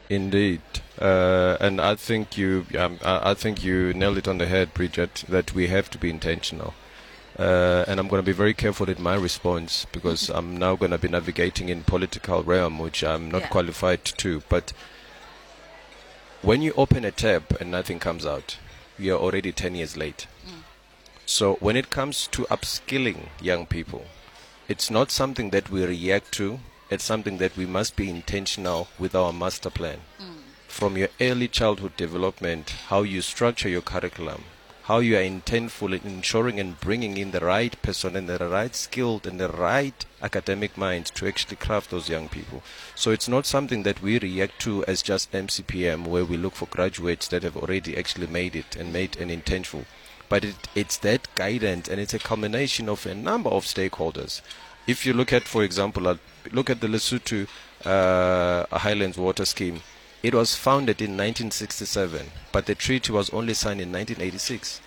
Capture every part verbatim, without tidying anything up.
Indeed, uh, and I think you, um, I I think you nailed it on the head, Bridget. That we have to be intentional, uh, and I'm going to be very careful in my response because I'm now going to be navigating in political realm, which I'm not Yeah. qualified to. But when you open a tap and nothing comes out, you're already ten years late. So when it comes to upskilling young people, it's not something that we react to. It's something that we must be intentional with our master plan. From your early childhood development, how you structure your curriculum, how you are intentful in ensuring and bringing in the right person and the right skilled and the right academic mind to actually craft those young people. So it's not something that we react to as just M C P M, where we look for graduates that have already actually made it and made an intentful. But it, it's that guidance, and it's a combination of a number of stakeholders. If you look at, for example, uh, look at the Lesotho uh, Highlands Water Scheme. It was founded in nineteen sixty-seven, but the treaty was only signed in nineteen eighty-six.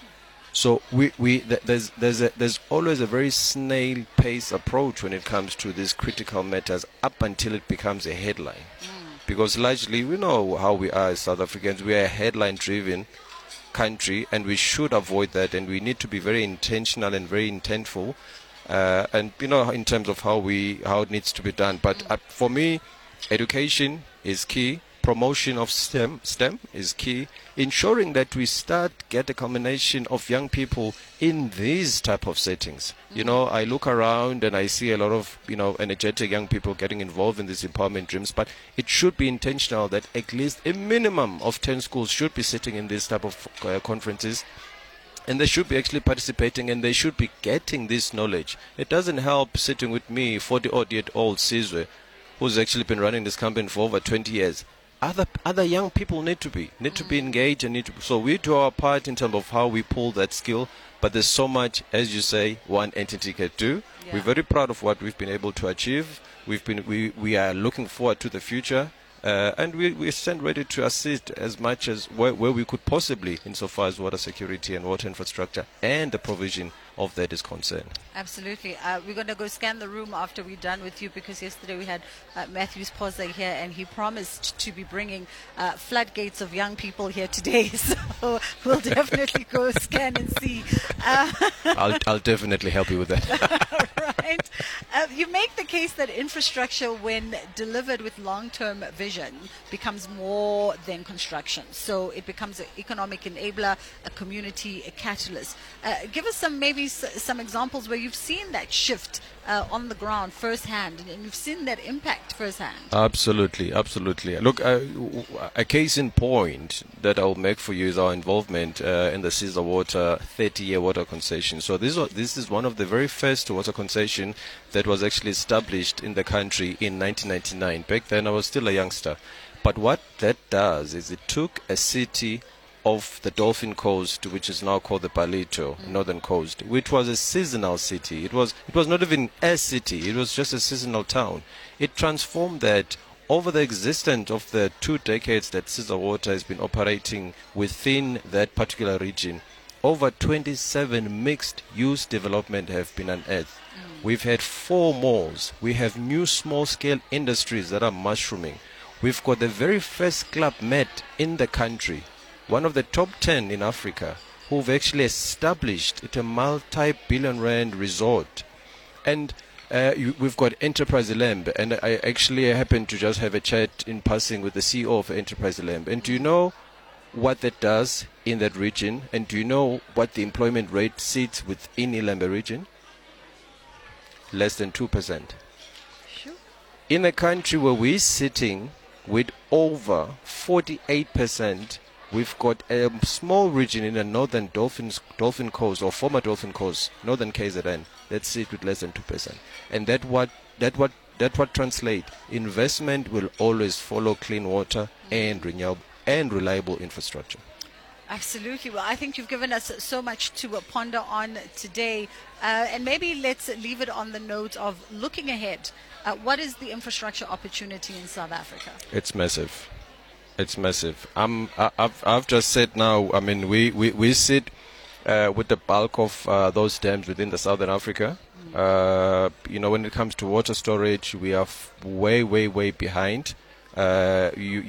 So we, we th- there's there's a, there's always a very snail pace approach when it comes to these critical matters up until it becomes a headline. Because largely we know how we are as South Africans. We are a headline driven country, and we should avoid that, and we need to be very intentional and very intentful, uh, and you know, in terms of how we how it needs to be done. But uh, for me, education is key. Promotion of STEM, STEM is key. Ensuring that we start get a combination of young people in these type of settings. You know, I look around and I see a lot of, you know, energetic young people getting involved in these empowerment dreams, but it should be intentional that at least a minimum of ten schools should be sitting in this type of uh, conferences, and they should be actually participating, and they should be getting this knowledge. It doesn't help sitting with me, forty-odd-year-old Sizwe, who's actually been running this company for over twenty years. Other other young people need to be need to be engaged and need to. So we do our part in terms of how we pull that skill. But there's so much, as you say, one entity can do. Yeah. We're very proud of what we've been able to achieve. We've been we, we are looking forward to the future, uh, and we we stand ready to assist as much as where, where we could possibly, insofar as water security and water infrastructure and the provision of that is concerned. Absolutely. Uh, we're going to go scan the room after we're done with you, because yesterday we had uh, Matthew Sposa here, and he promised to be bringing uh, floodgates of young people here today. So we'll definitely go scan and see. Uh, I'll I'll definitely help you with that. right. Uh, you make the case that infrastructure, when delivered with long-term vision, becomes more than construction. So it becomes an economic enabler, a community, a catalyst. Uh, give us some maybe s- some examples where you've seen that shift uh, on the ground firsthand, and, and you've seen that impact firsthand. Absolutely, absolutely. Look, uh, w- a case in point that I'll make for you is our involvement uh, in the Caesar Water thirty-year water concession. So this was, this is one of the very first water concession that was actually established in the country in nineteen ninety-nine. Back then, I was still a youngster. But what that does is it took a city of the Dolphin Coast, which is now called the Palito, Northern Coast, which was a seasonal city. It was it was not even a city, it was just a seasonal town. It transformed that over the existence of the two decades that Caesar Water has been operating within that particular region. Over twenty-seven mixed-use development have been unearthed. We've had four malls. We have new small-scale industries that are mushrooming. We've got the very first Club Med in the country, one of the top ten in Africa, who've actually established it a multi-billion rand resort. And uh, you, we've got Enterprise Lamb, and I actually happened to just have a chat in passing with the C E O of Enterprise Lamb. And do you know what that does in that region? And do you know what the employment rate sits within Ilembe region? Less than two percent. Sure. In a country where we're sitting with over forty-eight percent, we've got a small region in the northern Dolphins, Dolphin Coast, or former Dolphin Coast, northern K Z N, that sit with less than two percent. And that what that what that what translate. Investment will always follow clean water and renewable and reliable infrastructure. Absolutely. Well, I think you've given us so much to uh, ponder on today. Uh, and maybe let's leave it on the note of looking ahead. Uh, what is the infrastructure opportunity in South Africa? It's massive. It's massive. Um, I, I've, I've just said now, I mean, we, we, we sit uh, with the bulk of uh, those dams within the Southern Africa. Mm. Uh, you know, when it comes to water storage, we are f- way, way, way behind. Uh, you,